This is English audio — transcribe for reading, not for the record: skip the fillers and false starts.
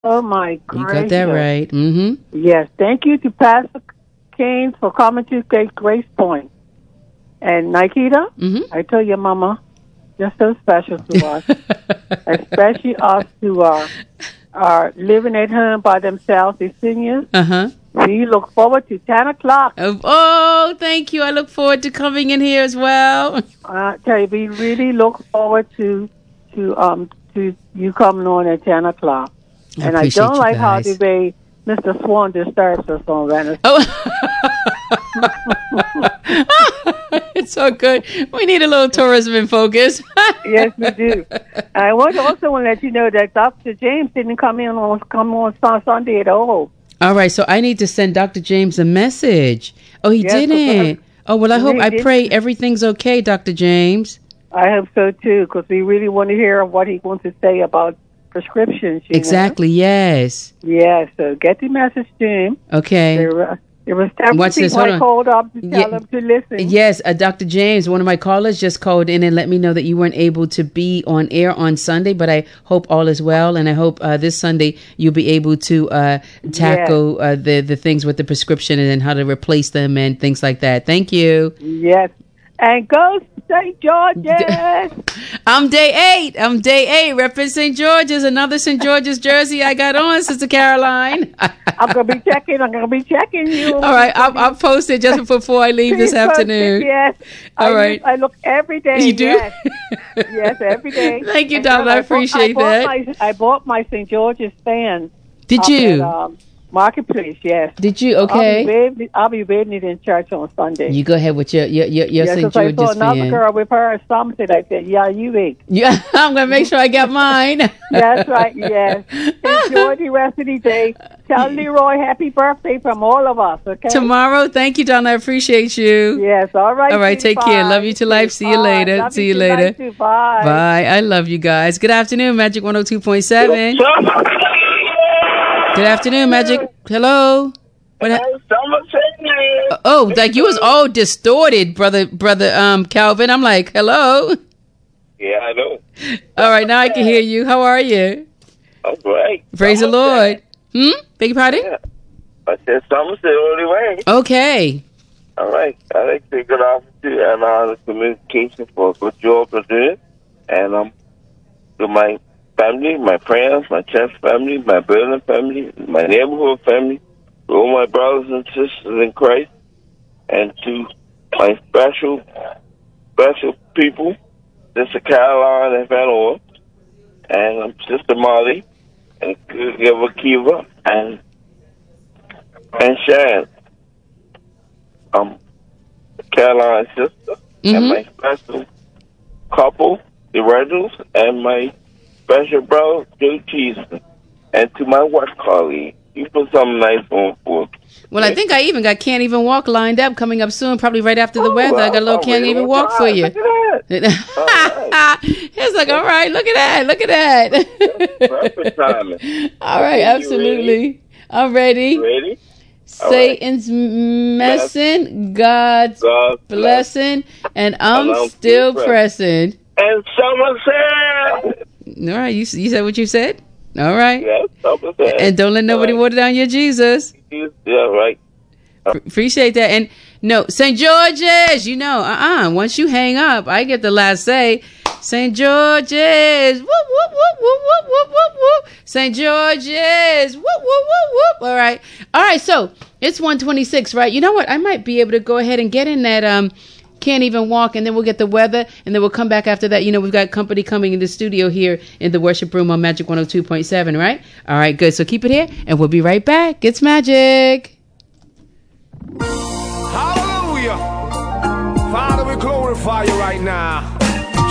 Oh, my You gracious. got that right. Mm-hmm. Yes. Thank you to Pastor Kane for coming to Grace Point. And Nikita, I tell your mama, you're so special to us, especially us who are living at home by themselves, the seniors. We look forward to 10 o'clock. Oh, thank you. I look forward to coming in here as well. I tell you, we really look forward to you coming on at 10 o'clock. And I don't like how the way Mr. Swan disturbs us on Wednesday. It's so good. We need a little tourism in focus. Yes, we do. I also want to let you know that Dr. James didn't come on Sunday at all. All right, so I need to send Dr. James a message. Oh, he didn't. Oh, well, I pray everything's okay, Dr. James. I hope so, too, because we really want to hear what he wants to say about prescriptions. Exactly, yes. Yeah, so get the message to him. Okay. There was several people I called up to tell him to listen. Yes, Dr. James, one of my callers just called in and let me know that you weren't able to be on air on Sunday, but I hope all is well, and I hope this Sunday you'll be able to tackle the things with the prescription and how to replace them and things like that. Thank you. Yes. And go St. George's. I'm day 8. Repping St. George's. Another St. George's jersey I got on, Sister Caroline. I'm gonna be checking you. All right, I'll post it just before I leave this afternoon. Yes. All right. I look every day. You do? Yes, yes, every day. Thank you, darling. I appreciate that. I bought my St. George's fan. Did you? At, Marketplace, yes. Did you? Okay. I'll be wearing it in church on Sunday. You go ahead with your St. George's fan. I saw another girl with her or something. I said, yeah, you eat. Yeah, I'm going to make sure I get mine. That's right, yes. Enjoy the rest of the day. Tell Leroy happy birthday from all of us, okay? Tomorrow. Thank you, Donna. I appreciate you. Yes, all right. All right, take care. Love you to life. See you later. See you later. Bye. Bye. I love you guys. Good afternoon, Magic 102.7. Good afternoon, Magic. Hello. Oh, like you was all distorted, brother Calvin. I'm like, hello. Yeah, I know. All right, now I can hear you. How are you? I'm great. Praise the Lord. Beg your pardon? Yeah. I said Somerset only way. Okay. All right. I like to take good opportunity and the communication for what you all are doing. And to my family, my friends, my church family, my building family, my neighborhood family, to all my brothers and sisters in Christ, and to my special people, Sister Caroline and Van and Sister Molly, and Kiva, and Sharon, Caroline's sister, and my special couple, the Reynolds, and my special brother, Joe Cheeseman, and to my work colleague. You put something nice on for. Well, I think I even got Can't Even Walk lined up coming up soon, probably right after the weather. I got a little Can't Even Walk for you. Look at that. It's like, all right, look at that. Perfect timing. All right, absolutely. I'm ready. Ready? Satan's messing, God's blessing, and I'm still pressing. And Somerset. All right, you said what you said? All right. Yes, Somerset. And don't let nobody water down your Jesus. Yeah, right. Appreciate that. And no, St. George's, once you hang up, I get the last say. St. George's, whoop, whoop, whoop, whoop, whoop, whoop, whoop, whoop. St. George's, whoop, whoop, whoop, whoop. All right, so it's 1:26, right? You know what? I might be able to go ahead and get in that Can't Even Walk, and then we'll get the weather, and then we'll come back after that. We've got company coming in the studio here in the worship room on Magic 102.7, right? All right, good. So keep it here, and we'll be right back. It's Magic. Hallelujah. Father, we glorify you right now.